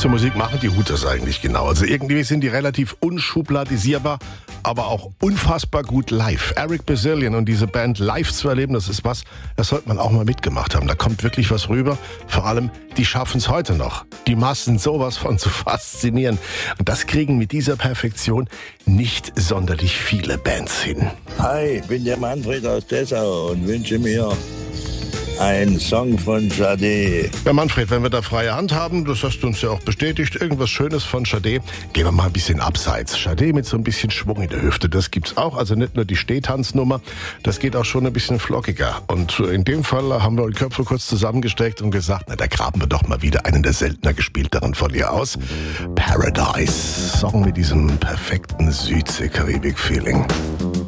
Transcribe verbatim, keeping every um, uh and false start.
für Musik machen die Hooters eigentlich genau? Also irgendwie sind die relativ unschubladisierbar, aber auch unfassbar gut live. Eric Bazillion und diese Band live zu erleben, das ist was, das sollte man auch mal mitgemacht haben. Da kommt wirklich was rüber. Vor allem, die schaffen es heute noch. Die Massen sowas von zu faszinieren. Und das kriegen mit dieser Perfektion nicht sonderlich viele Bands hin. Hi, ich bin der Manfred aus Dessau und wünsche mir einen Song von Sade. Ja, Manfred, wenn wir da freie Hand haben, das hast du uns ja auch bestätigt, irgendwas Schönes von Sade, gehen wir mal ein bisschen abseits. Sade mit so ein bisschen Schwung in der Hüfte, das gibt's auch. Also nicht nur die Stehtanznummer, das geht auch schon ein bisschen flockiger. Und in dem Fall haben wir die Köpfe kurz zusammengesteckt und gesagt, na, da graben wir doch mal wieder einen der seltener gespielteren von ihr aus. Paradise, Song mit diesem perfekten Südsee-Karibik-Feeling.